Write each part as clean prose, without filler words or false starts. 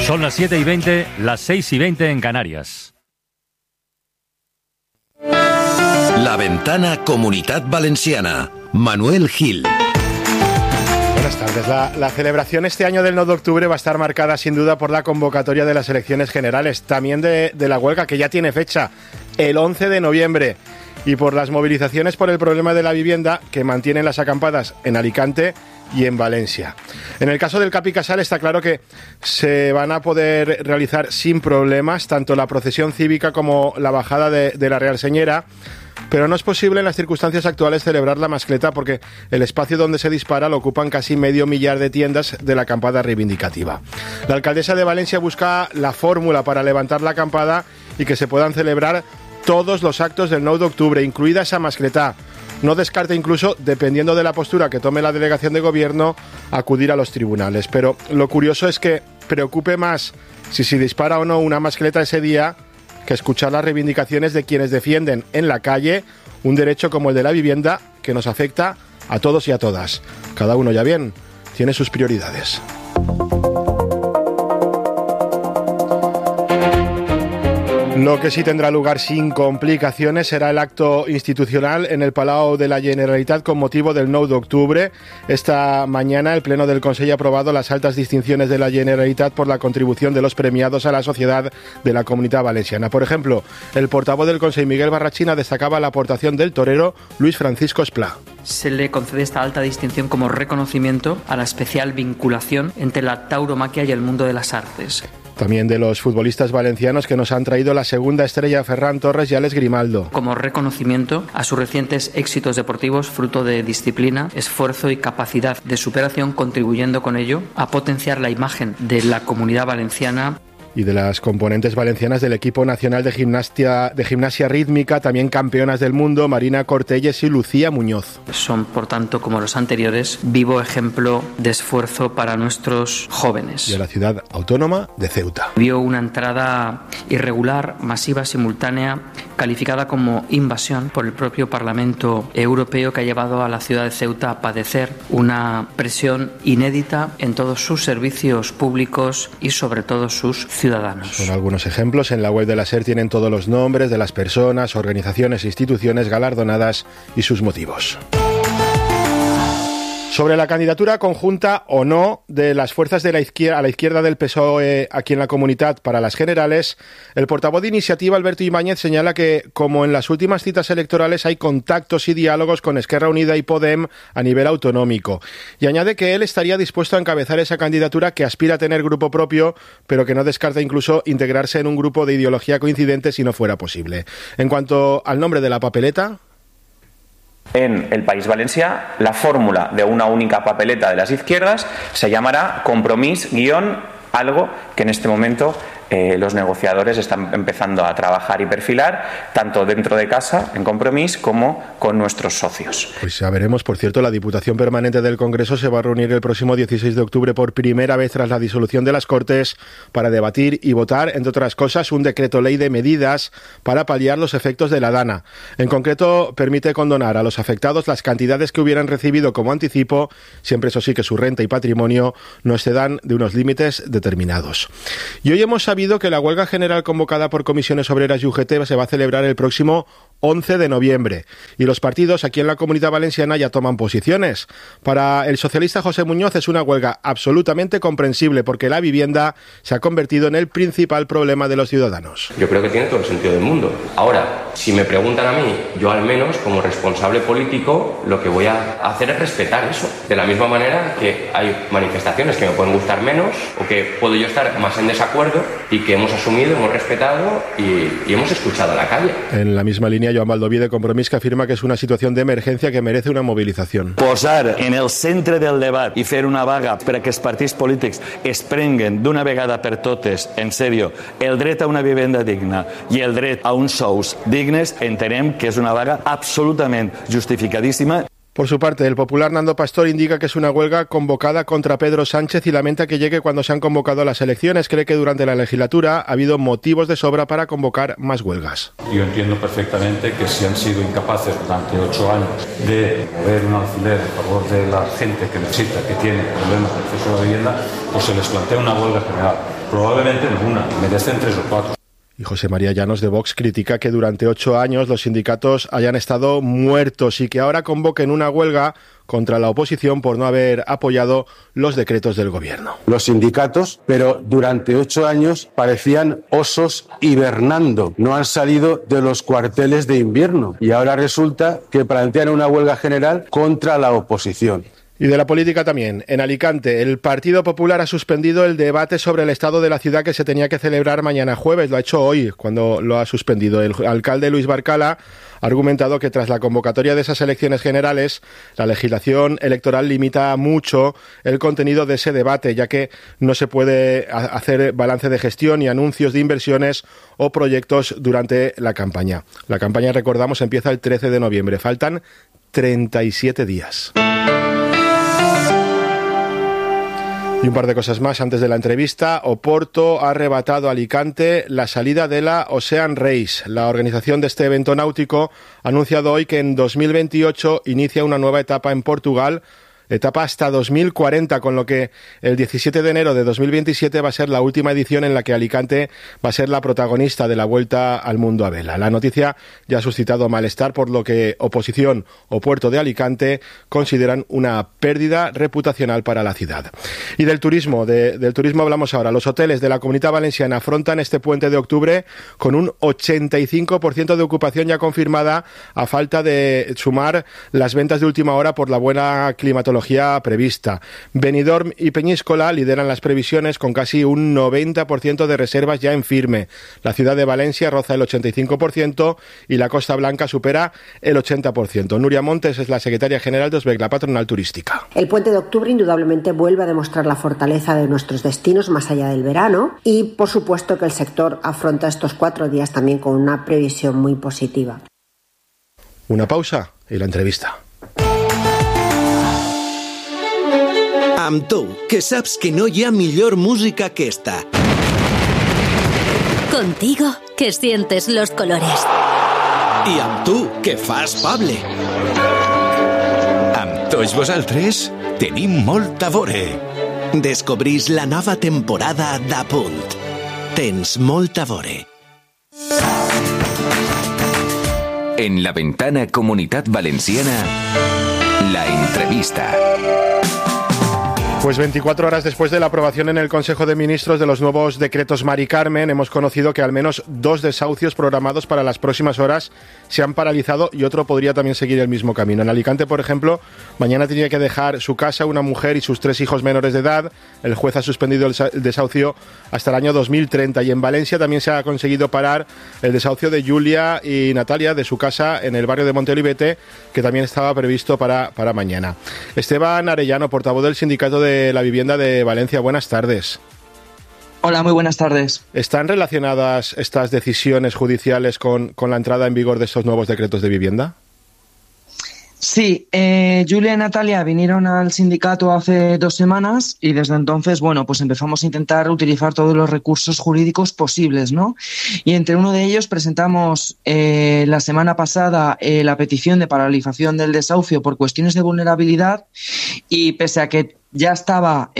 Son las 7:20, las 6:20 en Canarias. La Ventana Comunitat Valenciana. Manuel Gil. Buenas tardes. La celebración este año del 9 de octubre va a estar marcada sin duda por la convocatoria de las elecciones generales, también de la huelga que ya tiene fecha, el 11 de noviembre, y por las movilizaciones por el problema de la vivienda que mantienen las acampadas en Alicante y en Valencia. En el caso del Cap i Casal está claro que se van a poder realizar sin problemas tanto la procesión cívica como la bajada de la Real Señera, pero no es posible en las circunstancias actuales celebrar la mascleta porque el espacio donde se dispara lo ocupan casi medio millar de tiendas de la acampada reivindicativa. La alcaldesa de Valencia busca la fórmula para levantar la acampada y que se puedan celebrar todos los actos del 9 de octubre, incluida esa mascleta. No descarta incluso, dependiendo de la postura que tome la delegación de gobierno, acudir a los tribunales. Pero lo curioso es que preocupe más si se dispara o no una mascleta ese día que escuchar las reivindicaciones de quienes defienden en la calle un derecho como el de la vivienda que nos afecta a todos y a todas. Cada uno, ya bien, tiene sus prioridades. Lo que sí tendrá lugar sin complicaciones será el acto institucional en el Palau de la Generalitat con motivo del 9 de octubre. Esta mañana el Pleno del Consell ha aprobado las altas distinciones de la Generalitat por la contribución de los premiados a la sociedad de la Comunitat Valenciana. Por ejemplo, el portavoz del Consell, Miguel Barrachina, destacaba la aportación del torero Luis Francisco Esplá. Se le concede esta alta distinción como reconocimiento a la especial vinculación entre la tauromaquia y el mundo de las artes. También de los futbolistas valencianos que nos han traído la segunda estrella, Ferran Torres y Alex Grimaldo. Como reconocimiento a sus recientes éxitos deportivos, fruto de disciplina, esfuerzo y capacidad de superación, contribuyendo con ello a potenciar la imagen de la Comunidad Valenciana. Y de las componentes valencianas del equipo nacional de gimnasia rítmica, también campeonas del mundo, Marina Cortelles y Lucía Muñoz. Son, por tanto, como los anteriores, vivo ejemplo de esfuerzo para nuestros jóvenes. De la ciudad autónoma de Ceuta. Vio una entrada irregular, masiva, simultánea, calificada como invasión por el propio Parlamento Europeo, que ha llevado a la ciudad de Ceuta a padecer una presión inédita en todos sus servicios públicos y sobre todo sus ciudadanos. Son algunos ejemplos. En la web de la SER tienen todos los nombres de las personas, organizaciones e instituciones galardonadas y sus motivos. Sobre la candidatura conjunta o no de las fuerzas de la izquierda, a la izquierda del PSOE aquí en la Comunitat para las generales, el portavoz de Iniciativa, Alberto Ibáñez, señala que, como en las últimas citas electorales, hay contactos y diálogos con Esquerra Unida y Podem a nivel autonómico. Y añade que él estaría dispuesto a encabezar esa candidatura, que aspira a tener grupo propio, pero que no descarta incluso integrarse en un grupo de ideología coincidente si no fuera posible. En cuanto al nombre de la papeleta... En el País Valencià, la fórmula de una única papeleta de las izquierdas se llamará Compromís-algo, que en este momento los negociadores están empezando a trabajar y perfilar, tanto dentro de casa, en Compromís, como con nuestros socios. Pues ya veremos. Por cierto, la Diputación Permanente del Congreso se va a reunir el próximo 16 de octubre por primera vez tras la disolución de las Cortes para debatir y votar, entre otras cosas, un decreto ley de medidas para paliar los efectos de la DANA. En concreto, permite condonar a los afectados las cantidades que hubieran recibido como anticipo, siempre eso sí que su renta y patrimonio no excedan de unos límites determinados. Y hoy hemos sabido que la huelga general convocada por Comisiones Obreras y UGT se va a celebrar el próximo 11 de noviembre. Y los partidos aquí en la Comunidad Valenciana ya toman posiciones. Para el socialista José Muñoz es una huelga absolutamente comprensible porque la vivienda se ha convertido en el principal problema de los ciudadanos. Yo creo que tiene todo el sentido del mundo. Ahora, si me preguntan a mí, yo al menos como responsable político lo que voy a hacer es respetar eso. De la misma manera que hay manifestaciones que me pueden gustar menos o que puedo yo estar más en desacuerdo y que hemos asumido, hemos respetado y hemos escuchado a la calle. En la misma línea, Joan Baldoví de Compromís, que afirma que és una situació d'emergència que merece una mobilització. Posar en el centre del debat i fer una vaga per a que els partits polítics es prenguen d'una vegada per totes, en sèrio, el dret a una vivenda digna i el dret a uns sous dignes, entenem que és una vaga absolutament justificadíssima. Por su parte, el popular Nando Pastor indica que es una huelga convocada contra Pedro Sánchez y lamenta que llegue cuando se han convocado las elecciones. Cree que durante la legislatura ha habido motivos de sobra para convocar más huelgas. Yo entiendo perfectamente que si han sido incapaces durante 8 años de mover un alfiler a favor de la gente que necesita, que tiene problemas de acceso a la vivienda, pues se les plantea una huelga general. Probablemente ninguna, merecen 3 o 4. Y José María Llanos de Vox critica que durante 8 años los sindicatos hayan estado muertos y que ahora convoquen una huelga contra la oposición por no haber apoyado los decretos del gobierno. Los sindicatos, pero durante 8 años parecían osos hibernando, no han salido de los cuarteles de invierno y ahora resulta que plantean una huelga general contra la oposición. Y de la política también. En Alicante, el Partido Popular ha suspendido el debate sobre el estado de la ciudad que se tenía que celebrar mañana jueves. Lo ha hecho hoy, cuando lo ha suspendido. El alcalde Luis Barcala ha argumentado que tras la convocatoria de esas elecciones generales, la legislación electoral limita mucho el contenido de ese debate, ya que no se puede hacer balance de gestión y anuncios de inversiones o proyectos durante la campaña. La campaña, recordamos, empieza el 13 de noviembre. Faltan 37 días. Y un par de cosas más antes de la entrevista. Oporto ha arrebatado a Alicante la salida de la Ocean Race. La organización de este evento náutico ha anunciado hoy que en 2028 inicia una nueva etapa en Portugal, etapa hasta 2040, con lo que el 17 de enero de 2027 va a ser la última edición en la que Alicante va a ser la protagonista de la Vuelta al Mundo a vela. La noticia ya ha suscitado malestar, por lo que oposición o Puerto de Alicante consideran una pérdida reputacional para la ciudad. Y del turismo hablamos ahora. Los hoteles de la Comunidad Valenciana afrontan este puente de octubre con un 85% de ocupación ya confirmada, a falta de sumar las ventas de última hora por la buena climatología prevista. Benidorm y Peñíscola lideran las previsiones con casi un 90% de reservas ya en firme. La ciudad de Valencia roza el 85% y la Costa Blanca supera el 80%. Nuria Montes es la secretaria general de OSBEC, la patronal turística. El puente de octubre indudablemente vuelve a demostrar la fortaleza de nuestros destinos más allá del verano y, por supuesto, que el sector afronta estos 4 días también con una previsión muy positiva. Una pausa y la entrevista. Amb tu, que saps que no hi ha millor música que esta. Contigo, que sientes los colores. I amb tu, que fas Pable. Amb tots vosaltres tenim molt a veure. Descobrís la nova temporada d'Apunt. Tens molt a veure. En la ventana Comunitat Valenciana, la entrevista. Pues 24 horas después de la aprobación en el Consejo de Ministros de los nuevos decretos Mari Carmen, hemos conocido que al menos 2 desahucios programados para las próximas horas se han paralizado y otro podría también seguir el mismo camino. En Alicante, por ejemplo, mañana tenía que dejar su casa una mujer y sus 3 hijos menores de edad. El juez ha suspendido el desahucio hasta el año 2030. Y en Valencia también se ha conseguido parar el desahucio de Julia y Natalia de su casa en el barrio de Monteolivete, que también estaba previsto para mañana. Esteban Arellano, portavoz del Sindicato de la Vivienda de Valencia. Buenas tardes. Hola, muy buenas tardes. ¿Están relacionadas estas decisiones judiciales con la entrada en vigor de estos nuevos decretos de vivienda? Sí, Julia y Natalia vinieron al sindicato hace 2 semanas y desde entonces, bueno, pues empezamos a intentar utilizar todos los recursos jurídicos posibles, ¿no? Y entre uno de ellos presentamos la semana pasada la petición de paralización del desahucio por cuestiones de vulnerabilidad y pese a que ya estaba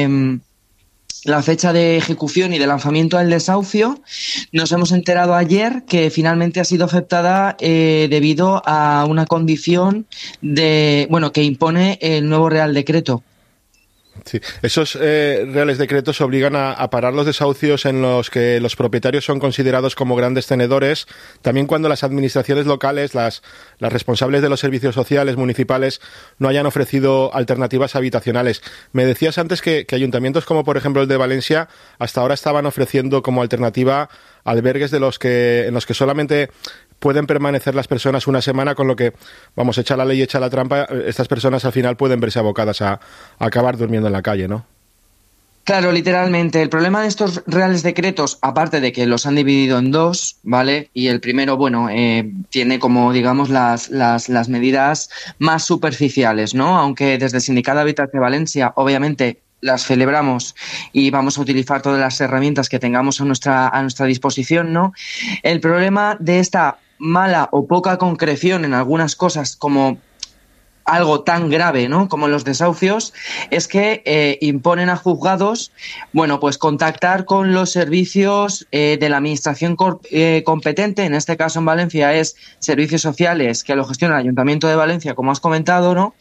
la fecha de ejecución y de lanzamiento del desahucio, nos hemos enterado ayer que finalmente ha sido aceptada debido a una condición que impone el nuevo Real Decreto. Sí. Esos reales decretos obligan a parar los desahucios en los que los propietarios son considerados como grandes tenedores, también cuando las administraciones locales, las responsables de los servicios sociales municipales, no hayan ofrecido alternativas habitacionales. Me decías antes que ayuntamientos como por ejemplo el de Valencia hasta ahora estaban ofreciendo como alternativa albergues en los que solamente pueden permanecer las personas una semana, con lo que, vamos, echa la ley, echa la trampa, estas personas al final pueden verse abocadas a acabar durmiendo en la calle, ¿no? Claro, literalmente. El problema de estos reales decretos, aparte de que los han dividido en 2, ¿vale? Y el primero, tiene como, digamos, las medidas más superficiales, ¿no? Aunque desde el Sindicato de Habitat de Valencia, obviamente, las celebramos y vamos a utilizar todas las herramientas que tengamos a nuestra disposición, ¿no? El problema de esta mala o poca concreción en algunas cosas, como algo tan grave, ¿no?, como los desahucios, es que imponen a juzgados, bueno, pues contactar con los servicios de la administración competente. En este caso en Valencia es Servicios Sociales, que lo gestiona el Ayuntamiento de Valencia, como has comentado, ¿no?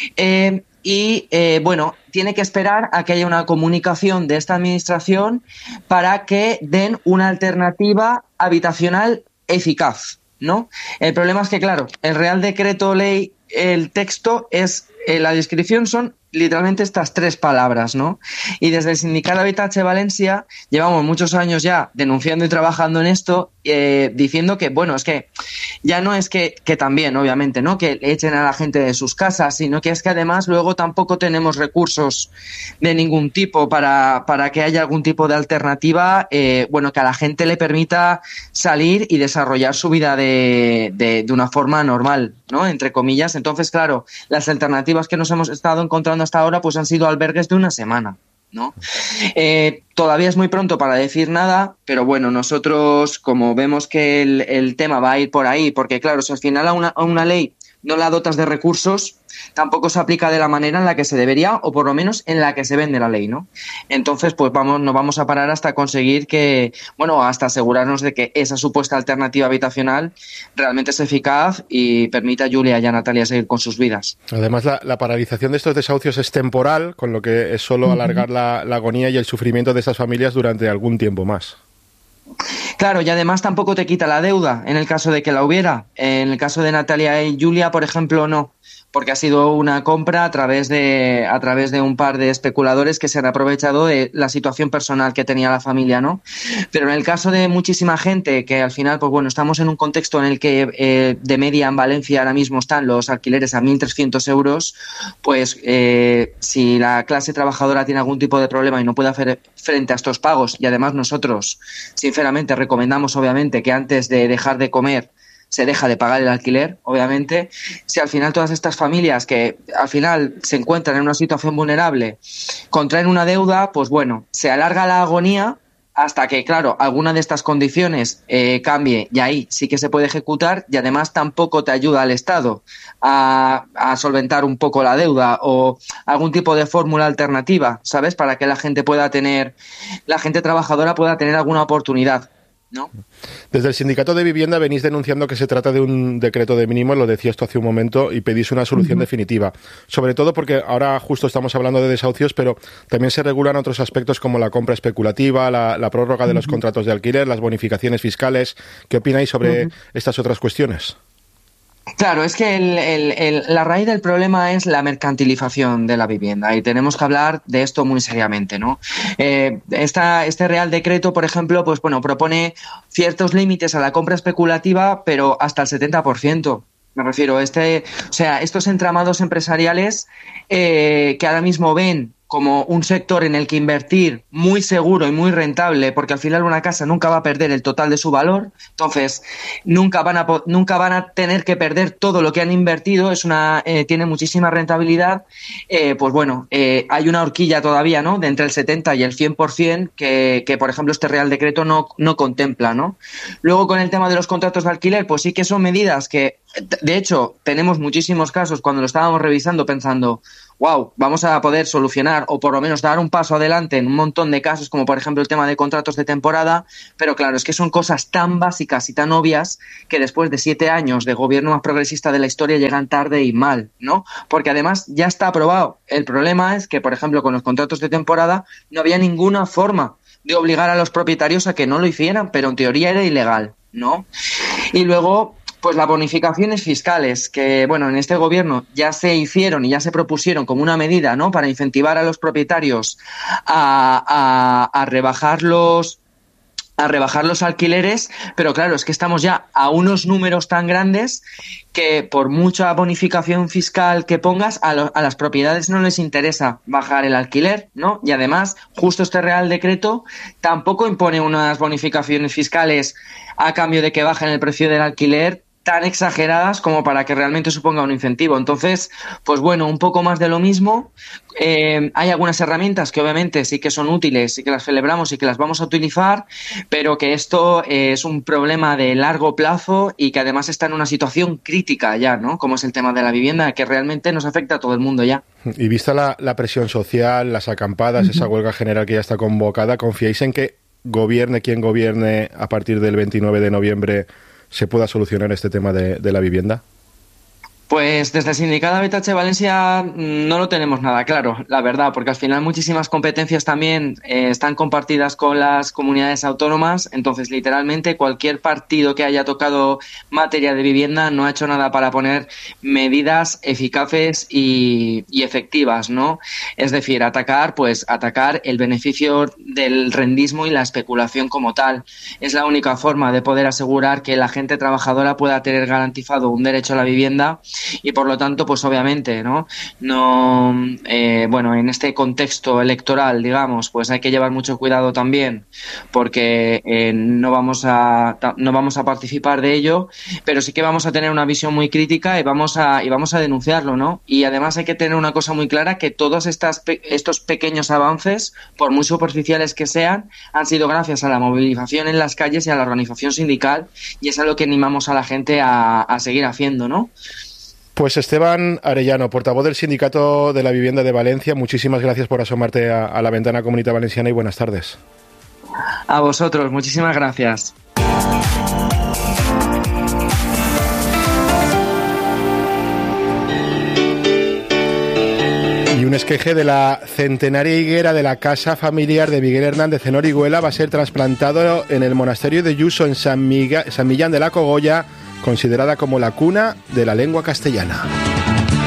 Bueno, tiene que esperar a que haya una comunicación de esta administración para que den una alternativa habitacional eficaz, ¿no? El problema es que, claro, el Real Decreto Ley, el texto es, la descripción son literalmente estas 3 palabras, ¿no? Y desde el Sindicato Habitatge Valencia llevamos muchos años ya denunciando y trabajando en esto, diciendo que, bueno, es que ya no es que también, obviamente, ¿no?, que echen a la gente de sus casas, sino que es que además luego tampoco tenemos recursos de ningún tipo para que haya algún tipo de alternativa, bueno, que a la gente le permita salir y desarrollar su vida de una forma normal, ¿no?, entre comillas. Entonces, claro, las alternativas que nos hemos estado encontrando hasta ahora pues han sido albergues de una semana, ¿no? Todavía es muy pronto para decir nada, pero bueno, nosotros, como vemos que el tema va a ir por ahí, porque claro, si al final a una ley no la dotas de recursos, tampoco se aplica de la manera en la que se debería, o por lo menos en la que se vende la ley, ¿no? Entonces, pues no vamos a parar hasta conseguir que, bueno, hasta asegurarnos de que esa supuesta alternativa habitacional realmente es eficaz y permita a Julia y a Natalia seguir con sus vidas. Además, la paralización de estos desahucios es temporal, con lo que es solo alargar la agonía y el sufrimiento de estas familias durante algún tiempo más. Claro, y además tampoco te quita la deuda en el caso de que la hubiera. En el caso de Natalia y Julia, por ejemplo, no, porque ha sido una compra a través de un par de especuladores que se han aprovechado de la situación personal que tenía la familia, ¿no? Pero en el caso de muchísima gente que al final, pues bueno, estamos en un contexto en el que de media en Valencia ahora mismo están los alquileres a 1.300 euros, pues si la clase trabajadora tiene algún tipo de problema y no puede hacer frente a estos pagos, y además nosotros, sinceramente, recomendamos obviamente que antes de dejar de comer se deja de pagar el alquiler, obviamente. Si al final todas estas familias que al final se encuentran en una situación vulnerable contraen una deuda, pues bueno, se alarga la agonía hasta que, claro, alguna de estas condiciones cambie, y ahí sí que se puede ejecutar, y además tampoco te ayuda al Estado a solventar un poco la deuda o algún tipo de fórmula alternativa, ¿sabes?, para que la gente trabajadora pueda tener alguna oportunidad, ¿no? Desde el Sindicato de Vivienda venís denunciando que se trata de un decreto de mínimos, lo decías tú hace un momento, y pedís una solución definitiva. Sobre todo porque ahora justo estamos hablando de desahucios, pero también se regulan otros aspectos como la compra especulativa, la prórroga de los contratos de alquiler, las bonificaciones fiscales. ¿Qué opináis sobre estas otras cuestiones? Claro, es que la raíz del problema es la mercantilización de la vivienda, y tenemos que hablar de esto muy seriamente, ¿no? Este Real Decreto, por ejemplo, pues bueno, propone ciertos límites a la compra especulativa, pero hasta el 70%. Me refiero, estos entramados empresariales que ahora mismo ven como un sector en el que invertir muy seguro y muy rentable, porque al final una casa nunca va a perder el total de su valor, entonces nunca van a tener que perder todo lo que han invertido, tiene muchísima rentabilidad, pues bueno, hay una horquilla todavía, ¿no?, de entre el 70 y el 100% que por ejemplo este Real Decreto no contempla, ¿no? Luego, con el tema de los contratos de alquiler, pues sí que son medidas que, de hecho, tenemos muchísimos casos cuando lo estábamos revisando pensando, wow, vamos a poder solucionar o por lo menos dar un paso adelante en un montón de casos, como por ejemplo el tema de contratos de temporada, pero claro, es que son cosas tan básicas y tan obvias que después de 7 años de gobierno más progresista de la historia llegan tarde y mal, ¿no? Porque además ya está aprobado. El problema es que, por ejemplo, con los contratos de temporada no había ninguna forma de obligar a los propietarios a que no lo hicieran, pero en teoría era ilegal, ¿no? Y luego, pues las bonificaciones fiscales, que bueno, en este gobierno ya se hicieron y ya se propusieron como una medida, ¿no?, para incentivar a los propietarios a rebajar los alquileres, pero claro, es que estamos ya a unos números tan grandes que por mucha bonificación fiscal que pongas, a las propiedades no les interesa bajar el alquiler, ¿no? Y además, justo este Real Decreto tampoco impone unas bonificaciones fiscales a cambio de que bajen el precio del alquiler tan exageradas como para que realmente suponga un incentivo. Entonces, pues bueno, un poco más de lo mismo. Hay algunas herramientas que obviamente sí que son útiles y que las celebramos y que las vamos a utilizar, pero que esto es un problema de largo plazo y que además está en una situación crítica ya, ¿no? Como es el tema de la vivienda, que realmente nos afecta a todo el mundo ya. Y vista la presión social, las acampadas, esa huelga general que ya está convocada, ¿confiáis en que gobierne quien gobierne a partir del 29 de noviembre se pueda solucionar este tema de la vivienda? Pues desde el sindicato BTH Valencia no lo tenemos nada claro, la verdad, porque al final muchísimas competencias también están compartidas con las comunidades autónomas, entonces literalmente cualquier partido que haya tocado materia de vivienda no ha hecho nada para poner medidas eficaces y efectivas, ¿no? Es decir, atacar el beneficio del rendismo y la especulación como tal. Es la única forma de poder asegurar que la gente trabajadora pueda tener garantizado un derecho a la vivienda. Y por lo tanto, pues obviamente, en este contexto electoral, digamos, pues hay que llevar mucho cuidado también, porque no vamos a participar de ello, pero sí que vamos a tener una visión muy crítica y vamos a denunciarlo, ¿no? Y además hay que tener una cosa muy clara, que todos estos pequeños avances, por muy superficiales que sean, han sido gracias a la movilización en las calles y a la organización sindical, y es algo que animamos a la gente a seguir haciendo, ¿no? Pues Esteban Arellano, portavoz del Sindicato de la Vivienda de Valencia, muchísimas gracias por asomarte a la ventana Comunidad Valenciana y buenas tardes. A vosotros, muchísimas gracias. Y un esqueje de la centenaria higuera de la casa familiar de Miguel Hernández en Orihuela va a ser trasplantado en el monasterio de Yuso en San Millán de la Cogolla, considerada como la cuna de la lengua castellana.